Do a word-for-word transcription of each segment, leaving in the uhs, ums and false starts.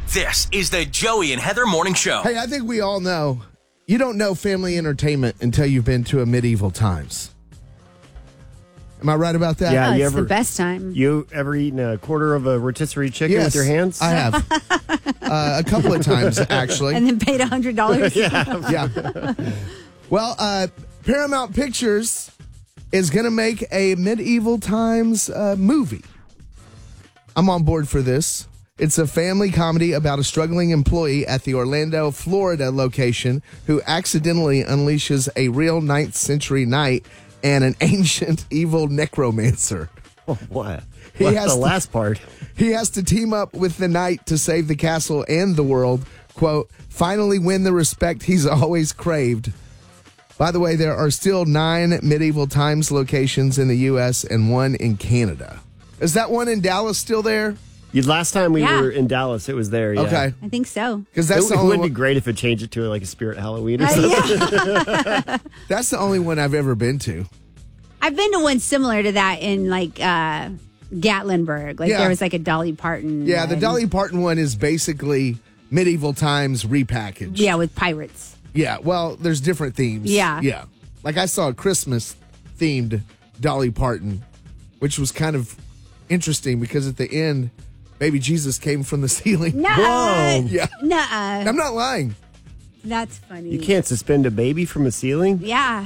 This is the Joey and Heather Morning Show. Hey, I think we all know you don't know family entertainment until you've been to a medieval times. Am I right about that? Yeah, Oh, you it's ever, the best time. You ever eaten a quarter of a rotisserie chicken Yes, with your hands? I have. uh, a couple of times, actually. And then paid one hundred dollars. yeah. Yeah. Well, uh, Paramount Pictures is going to make a medieval times uh, movie. I'm on board for this. It's a family comedy about a struggling employee at the Orlando, Florida location who accidentally unleashes a real ninth century knight and an ancient evil necromancer. Oh, what? He What's has the to- last part? He has to team up with the knight to save the castle and the world, quote, finally win the respect he's always craved. By the way, there are still nine medieval times locations in the U S and one in Canada. Is that one in Dallas still there? You, last time we Yeah. were in Dallas, it was there. Yeah. Okay. I think so. Because that's It, the it only would be one, great if it changed it to like a Spirit Halloween or Uh, something. yeah. that's the only one I've ever been to. I've been to one similar to that in like uh, Gatlinburg. Like Yeah. there was like a Dolly Parton. Yeah, the one. Dolly Parton one is basically medieval times repackaged. Yeah, with pirates. Yeah, well, there's different themes. Yeah. Yeah. Like I saw a Christmas themed Dolly Parton, which was kind of interesting because at the end, baby Jesus came from the ceiling. Nuh-uh. Whoa. Yeah. Nuh-uh. I'm not lying. That's funny. You can't suspend a baby from a ceiling? Yeah.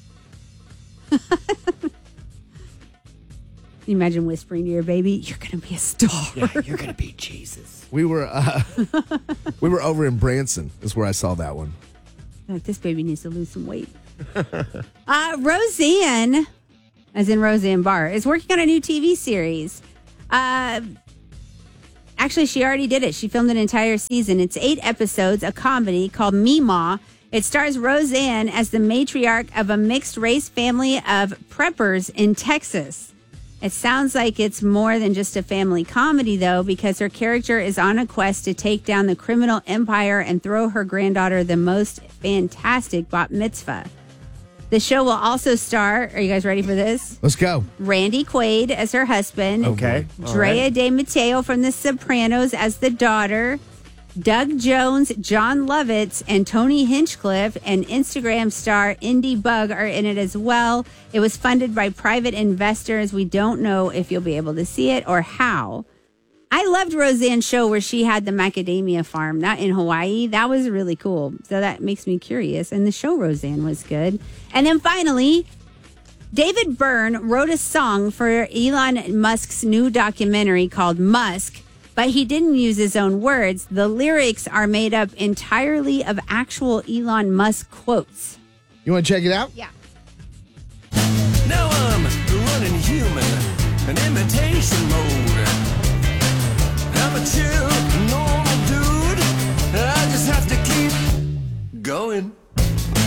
You imagine whispering to your baby, "You're gonna be a star." Yeah, you're going to be Jesus. We were uh, we were over in Branson is where I saw that one. Like, this baby needs to lose some weight. uh, Roseanne, as in Roseanne Barr, is working on a new T V series. Uh, actually, she already did it. She filmed an entire season. It's eight episodes, a comedy called Meemaw. It stars Roseanne as the matriarch of a mixed-race family of preppers in Texas. It sounds like it's more than just a family comedy, though, because her character is on a quest to take down the criminal empire and throw her granddaughter the most fantastic bat mitzvah. The show will also star, are you guys ready for this? Let's go. Randy Quaid as her husband. Okay. all Drea right. De Matteo from The Sopranos as the daughter. Doug Jones, John Lovitz, and Tony Hinchcliffe and Instagram star Indy Bug are in it as well. It was funded by private investors. We don't know if you'll be able to see it or how. I loved Roseanne's show where she had the macadamia farm, not in Hawaii. That was really cool. So that makes me curious. And the show Roseanne was good. And then finally, David Byrne wrote a song for Elon Musk's new documentary called Musk. But he didn't use his own words. The lyrics are made up entirely of actual Elon Musk quotes. You want to check it out? Yeah.